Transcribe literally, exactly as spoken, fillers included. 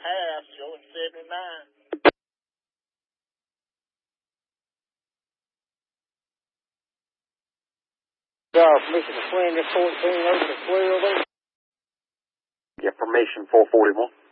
half, showing seventy-nine. Uh, permission to swing this fourteen over to twelve. Yeah, formation four forty-one.